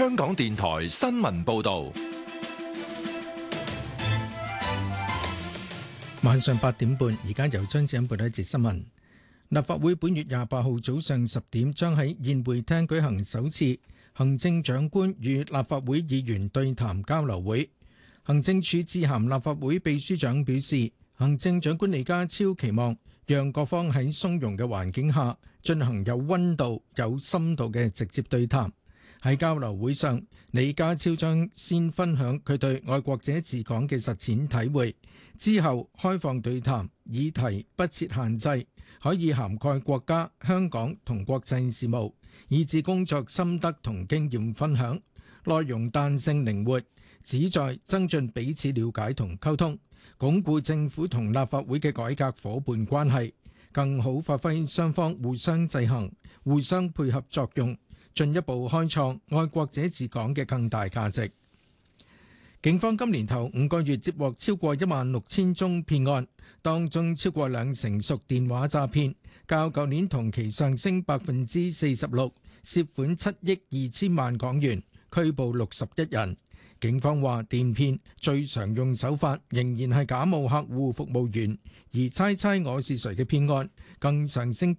香港電台新聞報道。 晚上8點半，而家由張子欣報道一節新聞。立法會本月28號早上10點將喺宴會廳舉行首次行政長官與立法會議員對談交流會。行政署致函立法會秘書長表示，行政長官李家超期望讓各方喺鬆容嘅環境下進行有溫度、有深度嘅直接對談。喺交流會上，李家超將先分享佢對愛國者治港嘅實踐體會，之後開放對談，議題不設限制，可以涵蓋國家、香港同國際事務，以至工作心得同經驗分享，內容彈性靈活，旨在增進彼此了解同溝通，鞏固政府同立法會嘅改革夥伴關係，更好發揮雙方互相制衡、互相配合作用，進一步開創愛國者治港嘅更大價值。警方今年頭5個月接獲超過16000宗騙案，當中超過20%屬電話詐騙，較舊年同期上升46%，涉款7億2千萬港元，拘捕61人。警方話電騙最常用手法仍然係假冒客戶服務員，而猜猜我是誰嘅騙案更上升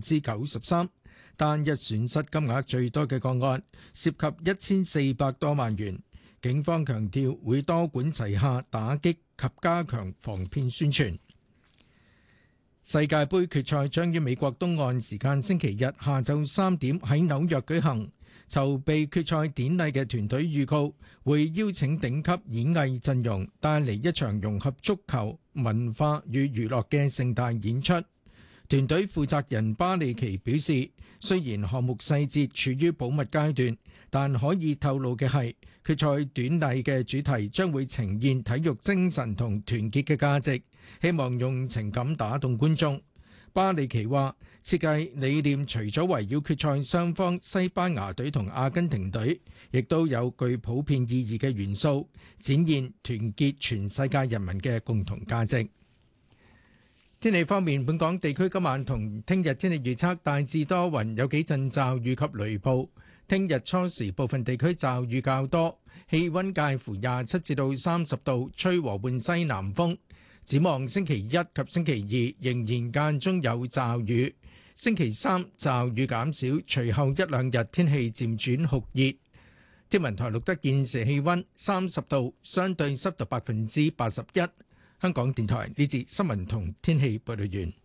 93%，單日損失金額最多嘅個案涉及1400多萬元。警方強調會多管齊下打擊及加強防騙宣傳。世界盃決賽將於美國東岸時間星期日下晝3點喺紐約舉行。籌備決賽典禮嘅團隊預告會邀請頂級演藝陣容，帶嚟一場融合足球、文化與娛樂嘅盛大演出。團隊負責人巴里奇表示，雖然項目細節處於保密階段，但可以透露嘅係，決賽典禮嘅主題將會呈現體育精神同團結嘅價值，希望用情感打動觀眾。巴里奇話，設計理念除咗圍繞決賽雙方西班牙隊同阿根廷隊，亦都有具普遍意義嘅元素，展現團結全世界人民嘅共同價值。天氣方面，本港地區今晚同聽日天氣預測大致多雲，有幾陣驟雨及雷暴。聽日初時部分地區驟雨較多，氣溫介乎27至到30度，吹和緩西南風。展望星期一及星期二仍然間中有驟雨，星期三驟雨減少，隨後一兩日天氣漸轉酷熱。天文台錄得現時氣溫30度，相對濕度81%。香港電台呢節新聞同天氣報道完。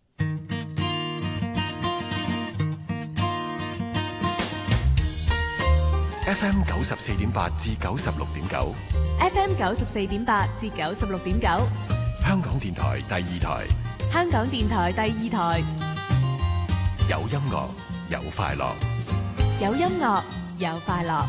FM 94.8至96.9 ，FM 94.8至96.9， 香港電台第二台， 香港電台第二台， 有音樂有快樂， 有音樂有快樂。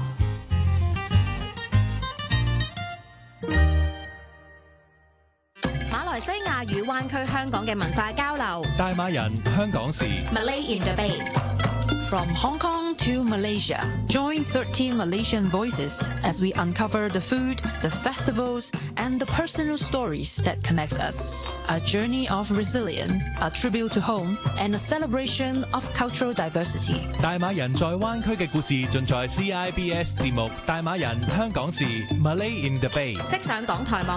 馬來西亞與灣區香港嘅文化交流， 大馬人香港事 Malay in the Bay。From Hong Kong to Malaysia, join 13 Malaysian voices as we uncover the food, the festivals, and the personal stories that connect us. A journey of resilience, a tribute to home, and a celebration of cultural diversity. 大馬人在灣區嘅故事盡在 CIBS 節目《大馬人香港事》Malay in the Bay。 即上港台網